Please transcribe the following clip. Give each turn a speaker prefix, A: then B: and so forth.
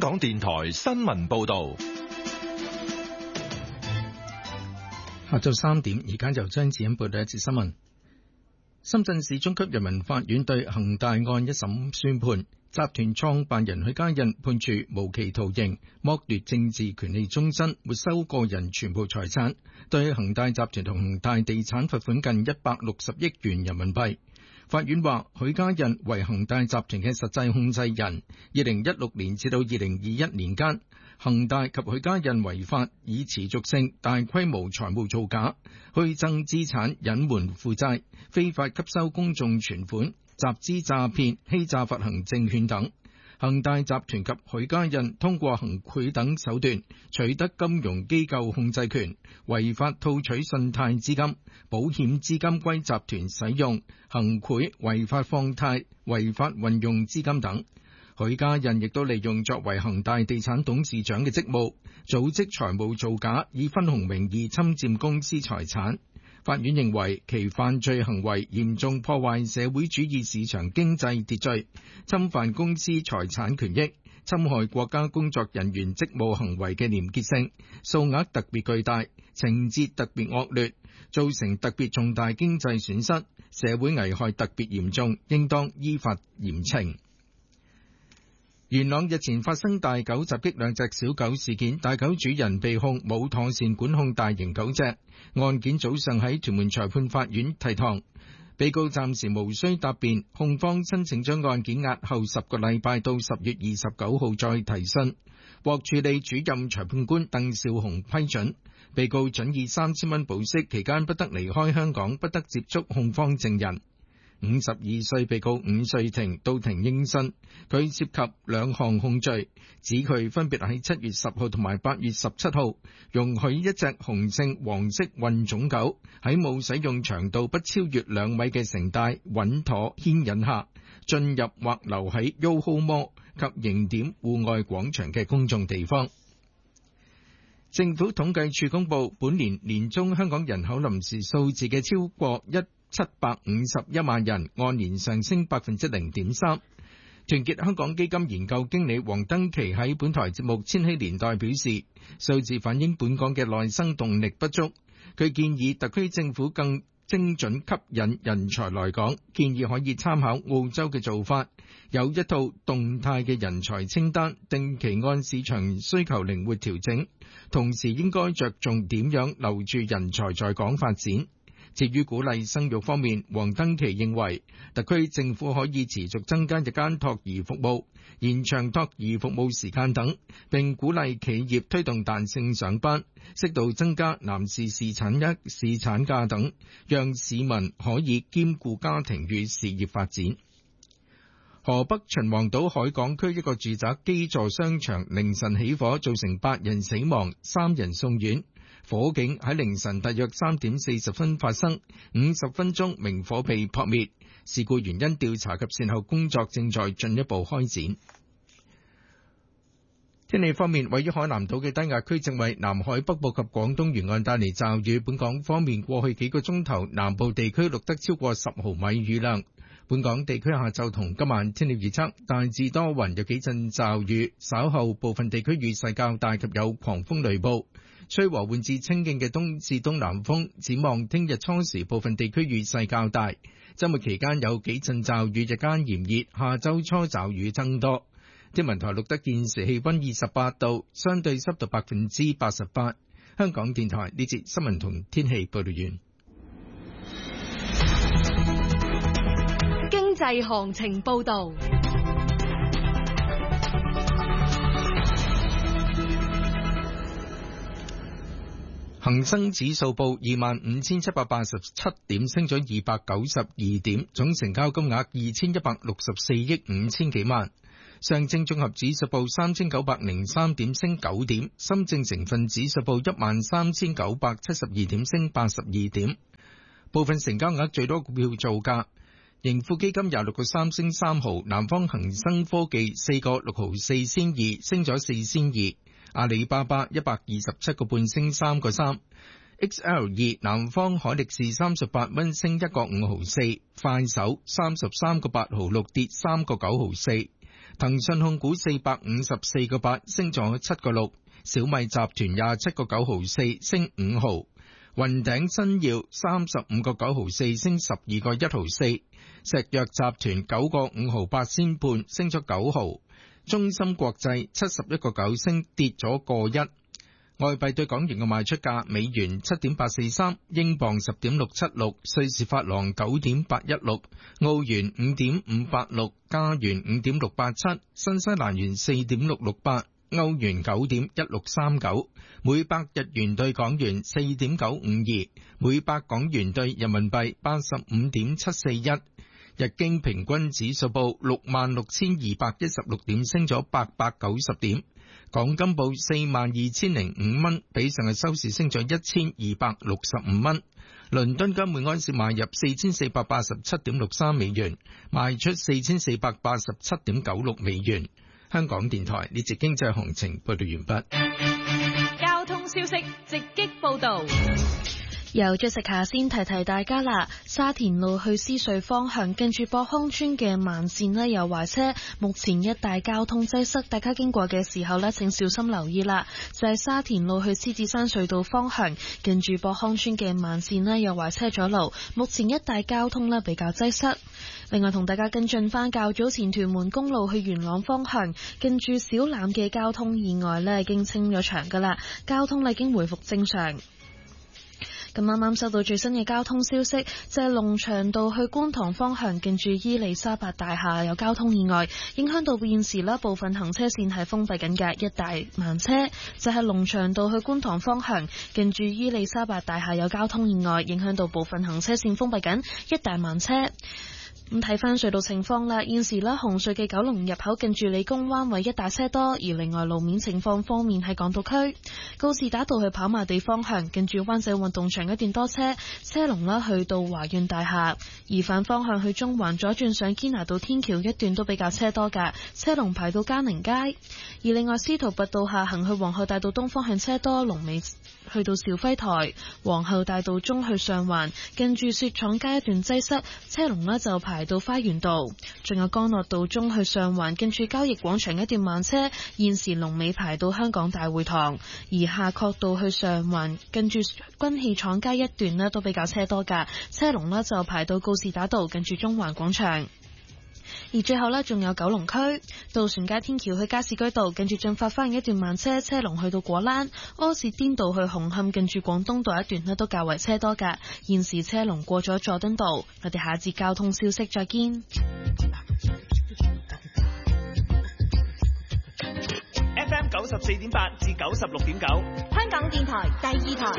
A: 港電台新聞報道。
B: 下晝3點，而家由張子欣報道一節新聞。深圳市中級人民法院對恒大案一審宣判，集團創辦人許家印判處無期徒刑，剝奪政治權利終身，沒收個人全部財產，對恒大集團同恒大地產罰款近160億元人民幣。法院話，許家印為恒大集團嘅實際控制人，2016年至到2021年間，恒大及許家印違法以持續性大規模財務造假、虛增資產、隱瞞負債、非法吸收公眾存款、集資詐騙、欺詐發行證券等。恒大集團及許家印通過行賄等手段取得金融機構控制權，違法套取信貸資金、保險資金歸集團使用，行賄、違法放貸、違法運用資金等。許家印亦都利用作為恒大地產董事長嘅職務，組織財務造假，以分紅名義侵佔公司財產。法院認為其犯罪行為嚴重破壞社會主義市場經濟秩序，侵犯公司財產權益，侵害國家工作人員職務行為嘅廉潔性，數額特別巨大，情節特別惡劣，造成特別重大經濟損失，社會危害特別嚴重，應當依法嚴懲。元朗日前發生大狗襲擊兩隻小狗事件，大狗主人被控冇妥善管控大型狗隻，案件早上喺屯門裁判法院提堂，被告暫時無需答辯，控方申請將案件押後10個禮拜到10月29號再提訊，獲處理主任裁判官鄧少雄批准，被告准以3000蚊保釋，期間不得離開香港，不得接觸控方證人。52歲被告5歲庭到庭應訊，佢涉及2項控罪，指佢分別喺7月10號同埋8月17號容許一隻雄性黃色混種狗喺冇使用長度不超越2米嘅繩帶穩妥牽引下進入或留喺 YOHO Mall 及形點戶外廣場嘅公眾地方。政府統計處公佈本年年中香港人口臨時數字嘅超過751萬人，按年上升 0.3%。團結香港基金研究經理黃登琪喺本台節目《千禧年代》表示，數字反映本港嘅內生動力不足。佢建議特區政府更精準吸引人才來港，建議可以參考澳洲嘅做法，有一套動態嘅人才清單，定期按市場需求靈活調整，同時應該着重點樣留住人才在港發展。至於鼓勵生育方面，黃登琪認為特區政府可以持續增加日間托兒服務、延長托兒服務時間等，並鼓勵企業推動彈性上班，適度增加男士侍產假等，讓市民可以兼顧家庭與事業發展。河北秦皇島海港區一個住宅基座商場凌晨起火，造成8人死亡、3人送院。火警喺凌晨大約3點40分發生，50分鐘明火被撲滅。事故原因調查及善後工作正在進一步開展。天氣方面，位於海南島嘅低壓區正為南海北部及廣東沿岸帶嚟驟雨。本港方面，過去幾個鐘頭南部地區錄得超過10毫米雨量。本港地區下晝同今晚天氣預測大致多雲，有幾陣驟雨，稍後部分地區雨勢較大及有狂風雷暴。吹和緩至清勁嘅東至東南風，展望聽日初時部分地區雨勢較大，週末期間有幾陣驟雨，日間炎熱，下週初驟雨增多。天文台錄得現時氣溫28度，相對濕度88%。香港電台呢節新聞同天氣報道完。
C: 經濟行情報道。
B: 恒生指數報25,787點，升咗292點，總成交金額2164億5千幾萬。上證綜合指數報3903點，升9點。深證成分指數報13972點，升82點。部分成交額最多股票造價：盈富基金26個3升3毫，南方恒生科技4個6毫4仙2，升咗4仙2。阿里巴巴127個半升3個3。XL2 南方海力士38蚊升1個5毫4，快手33個8毫6跌3個9毫4。 騰訊控股454個8，升咗7個6。小米集團27個9毫4，升5毫。雲頂新耀35個9毫4，升12個1毫4。石藥集團9個5毫8仙半，升咗9毫。中芯國際71個9，升跌咗個1。外幣對港元嘅賣出價：美元7.843，英鎊10.676，瑞士法郎9.816，澳元5.586，加元5.687，新西蘭元4.668，歐元9.1639，每百日元對港元4.952，每百港元對人民幣85.741。日經平均指數報66,216點，升咗890點。港金報42,005蚊，比上日收市升咗1,265蚊。倫敦金每安士買入4,487.63美元，賣出4,487.96美元。香港電台呢節經濟行情報道完畢。
C: 交通消息直擊報道。
D: 由最食下先提提大家啦，沙田路去獅隧方向近住博康村嘅慢線呢有壞車，目前一帶交通擠塞，大家經過嘅時候呢請小心留意啦。就係沙田路去獅子山隧道方向近住博康村嘅慢線呢有壞車阻路，目前一帶交通呢比較擠塞。另外同大家跟進翻較早前屯門公路去元朗方向近住小欖嘅交通意外呢已經清咗場噶啦，交通已經回復正常。咁啱啱收到最新嘅交通消息，就係龍翔道去觀塘方向近住伊利沙伯大廈有交通意外，影響到現時部分行車線係封閉緊嘅，一大慢車。就係龍翔道去觀塘方向近住伊利沙伯大廈有交通意外，影響到部分行車線封閉緊，一大慢車。咁睇翻隧道情況啦，現時紅隧嘅九龍入口近住理工灣位一大車多，而另外路面情況方面喺港島區告士打道去跑馬地方向近住灣仔運動場一段多車，車龍去到華潤大廈，而反方向去中環左轉上堅拿道天橋一段都比較車多㗎，車龍排到嘉寧街。而另外司徒拔道下行去皇后大道東方向車多，龍尾去到兆輝台，皇后大道中去上環近住雪廠街一段擠塞，車龍就排到花園道，仲有干諾道中去上環近住交易廣場一段慢車，現時龍尾排到香港大會堂，而夏慤道去上環近住軍器廠街一段都比較車多㗎，車龍就排到告士打道近住中環廣場。而最後仲有九龍區渡船街天橋去加士居道近住進發花園一段慢車，車龍去到果欄；柯士甸道去紅磡近住廣東道一段都較為車多㗎，現時車龍過咗佐敦道。我哋下節交通消息再見。
E: FM 94.8至96.9，香港電台第二台。